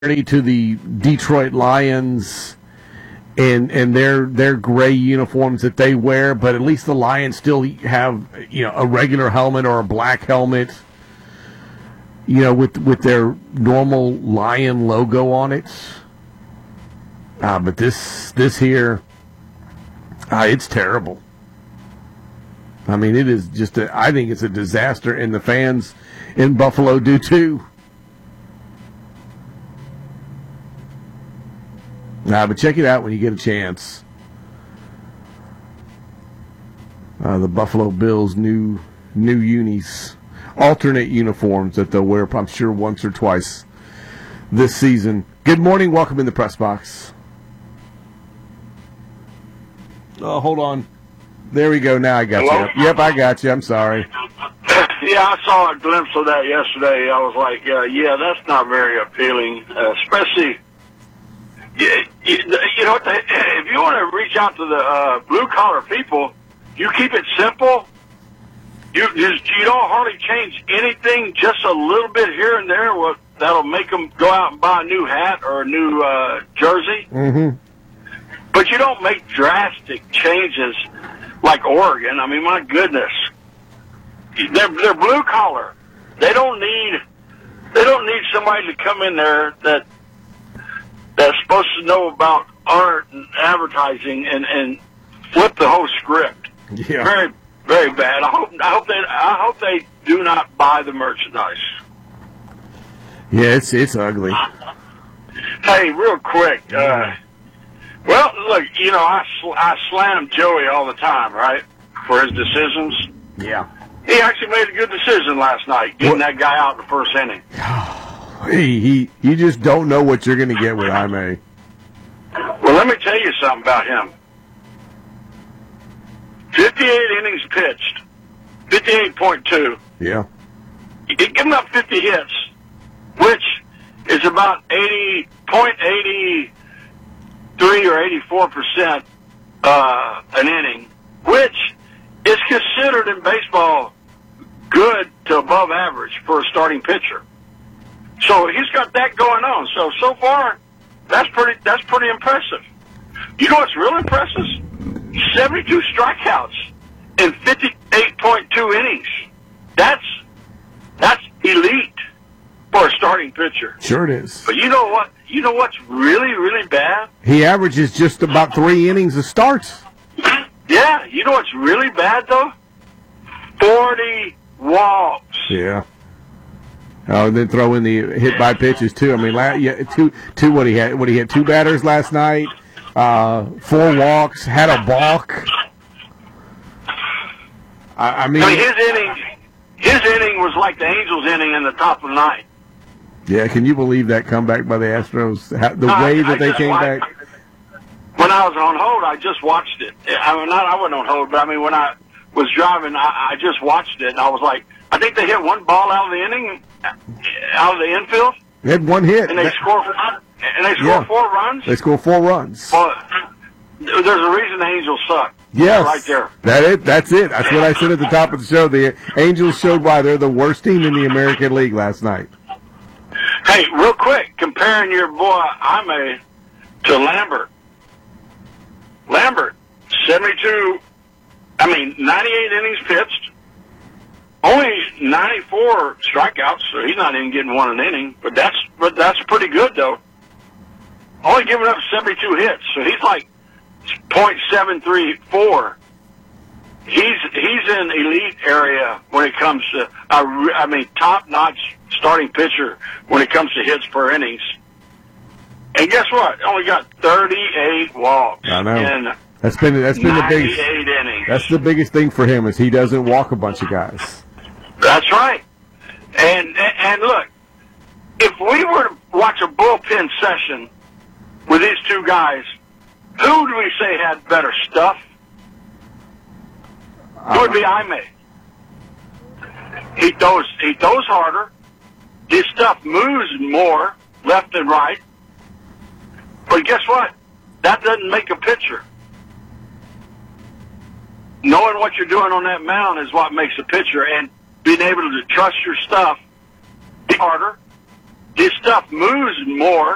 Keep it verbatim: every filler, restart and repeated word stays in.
to the Detroit Lions and and their their gray uniforms that they wear, but at least the Lions still have, you know, a regular helmet or a black helmet, you know, with with their normal lion logo on it. Uh, but this this here, uh, it's terrible. I mean, it is just a, I think it's a disaster, and the fans in Buffalo do too. Nah, but check it out when you get a chance. Uh, the Buffalo Bills' new new unis, alternate uniforms that they'll wear, I'm sure, once or twice this season. Good morning. Welcome in the press box. Oh, hold on. There we go. Now I got Hello? you. Yep, I got you. I'm sorry. Yeah, I saw a glimpse of that yesterday. I was like, uh, yeah, that's not very appealing, uh, especially, you, you, you know, if you want to reach out to the uh, blue-collar people, you keep it simple. You just, you don't hardly change anything, just a little bit here and there. What that'll make them go out and buy a new hat or a new uh, jersey. Mm-hmm. But you don't make drastic changes like Oregon. I mean, my goodness, they're they're blue collar. They don't need they don't need somebody to come in there that that's supposed to know about art and advertising and, and flip the whole script. Yeah. Very very bad. I hope I hope they I hope they do not buy the merchandise. Yeah, it's it's ugly. Hey, real quick. Uh, well, look, you know, I sl- I slam Joey all the time, right, for his decisions. Yeah. He actually made a good decision last night, getting what? that guy out in the first inning. He, he, you just don't know what you're going to get with Jaime. Well, let me tell you something about him. fifty-eight innings pitched, fifty-eight point two. Yeah. You give him up fifty hits, which is about eighty point eighty three or eighty-four percent uh, an inning, which is considered in baseball good to above average for a starting pitcher. So he's got that going on. So so far, that's pretty that's pretty impressive. You know what's real impressive? seventy-two strikeouts in fifty-eight point two innings. That's that's elite for a starting pitcher. Sure it is. But you know what? You know what's really, really bad? He averages just about three innings of starts. Yeah. You know what's really bad, though? forty walks. Yeah. Oh, and then throw in the hit by pitches, too. I mean, la- yeah, two, two, what he had, what he had two batters last night, uh, four walks, had a balk. I, I mean, I mean his inning, his inning was like the Angels' inning in the top of the ninth. Yeah, can you believe that comeback by the Astros? How, the no, way I, that I they just, came I, back? When I was on hold, I just watched it. I mean, not I wasn't on hold, but I mean, when I was driving, I, I just watched it, and I was like, I think they hit one ball out of the inning, out of the infield. They had one hit. And they that, score, and they score yeah, four runs. They score four runs. Well, there's a reason the Angels suck. Yes, right there. That it. That's it. That's what I said at the top of the show. The Angels showed why they're the worst team in the American League last night. Hey, real quick, comparing your boy Jaime to Lambert. Lambert, seventy-two, I mean, ninety-eight innings pitched, only ninety-four strikeouts, so he's not even getting one an inning, but that's but that's pretty good, though. Only giving up seventy-two hits, so he's like point seven three four. He's he's in elite area when it comes to, uh, I mean, top-notch starting pitcher when it comes to hits per innings. And guess what? Only got thirty-eight walks. I know. In that's been that's been the biggest. Innings. That's the biggest thing for him is he doesn't walk a bunch of guys. That's right. And and, and look, if we were to watch a bullpen session with these two guys, who do we say had better stuff? It would be Jaime. He throws he throws harder. His stuff moves more left and right. But guess what? That doesn't make a pitcher. Knowing what you're doing on that mound is what makes a pitcher, and being able to trust your stuff harder. His stuff moves more.